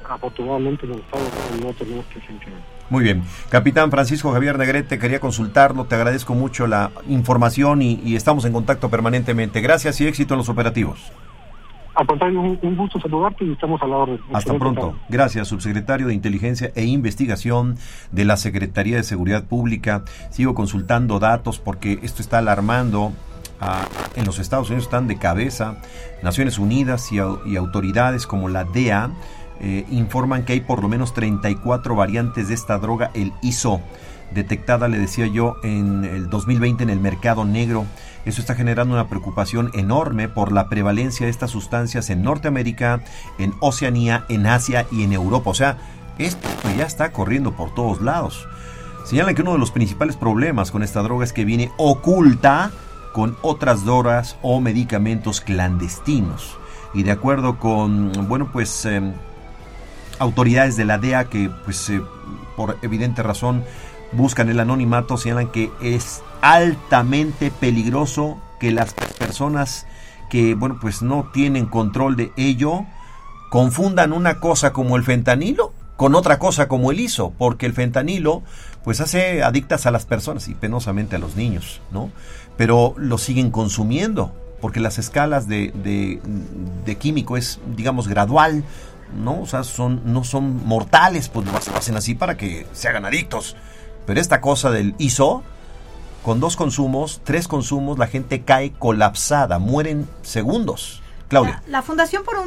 afortunadamente en el estado no tenemos presencia. Muy bien. Capitán Francisco Javier Negrete, quería consultarlo, te agradezco mucho la información y estamos en contacto permanentemente. Gracias y éxito en los operativos. Al contrario, un gusto saludarte y estamos a la orden. Hasta pronto. Gracias, subsecretario de Inteligencia e Investigación de la Secretaría de Seguridad Pública. Sigo consultando datos porque esto está alarmando. En los Estados Unidos están de cabeza. Naciones Unidas y autoridades como la DEA informan que hay por lo menos 34 variantes de esta droga, el ISO, detectada, le decía yo, en el 2020 en el mercado negro. Eso está generando una preocupación enorme por la prevalencia de estas sustancias en Norteamérica, en Oceanía, en Asia y en Europa. O sea, esto ya está corriendo por todos lados. Señalan que uno de los principales problemas con esta droga es que viene oculta con otras drogas o medicamentos clandestinos. Y de acuerdo con, autoridades de la DEA que, por evidente razón, buscan el anonimato, señalan que es altamente peligroso que las personas que, no tienen control de ello, confundan una cosa como el fentanilo con otra cosa como el ISO, porque el fentanilo, hace adictas a las personas y penosamente a los niños, ¿no? Pero lo siguen consumiendo, porque las escalas de químico es, digamos, gradual, ¿no? O sea, no son mortales, pues lo hacen así para que se hagan adictos. Pero esta cosa del ISO, con 2 consumos, 3 consumos, la gente cae colapsada, mueren segundos. Claudia. La Fundación por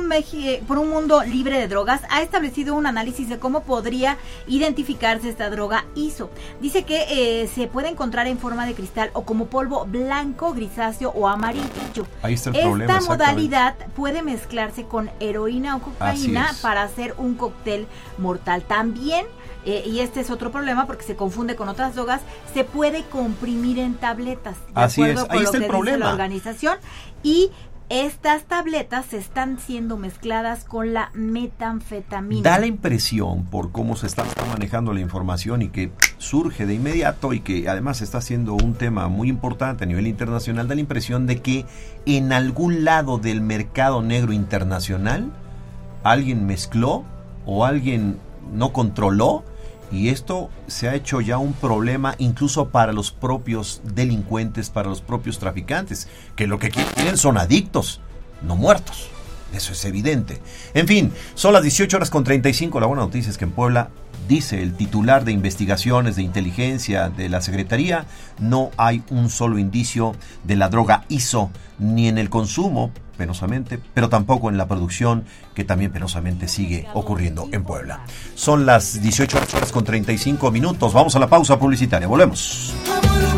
un Mundo Libre de Drogas ha establecido un análisis de cómo podría identificarse esta droga ISO. Dice que se puede encontrar en forma de cristal o como polvo blanco, grisáceo o amarillo. Ahí está el problema. Esta modalidad puede mezclarse con heroína o cocaína para hacer un cóctel mortal. También, y este es otro problema porque se confunde con otras drogas, se puede comprimir en tabletas. Así es, ahí está el problema. Dice la organización, y estas tabletas están siendo mezcladas con la metanfetamina. Da la impresión, por cómo se está manejando la información y que surge de inmediato y que además está siendo un tema muy importante a nivel internacional, da la impresión de que en algún lado del mercado negro internacional alguien mezcló o alguien no controló, y esto se ha hecho ya un problema incluso para los propios delincuentes, para los propios traficantes, que lo que quieren son adictos, no muertos. Eso es evidente. En fin, son las 18:35. La buena noticia es que en Puebla, dice el titular de investigaciones de inteligencia de la Secretaría, no hay un solo indicio de la droga ISO, ni en el consumo, penosamente, pero tampoco en la producción, que también penosamente sigue ocurriendo en Puebla. Son las 18:35. Vamos a la pausa publicitaria. Volvemos.